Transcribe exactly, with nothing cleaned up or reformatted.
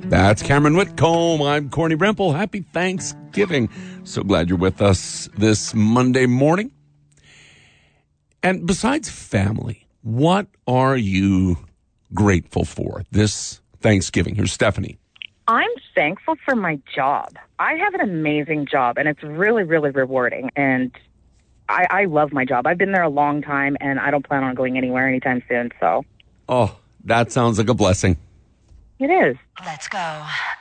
That's Cameron Whitcomb. I'm Corny Bremple. Happy Thanksgiving. So glad you're with us this Monday morning. And besides family, what are you grateful for this Thanksgiving? Here's Stephanie. I'm thankful for my job. I have an amazing job, and it's really, really rewarding. And I, I love my job. I've been there a long time, and I don't plan on going anywhere anytime soon. So, oh, that sounds like a blessing. It is. Let's go.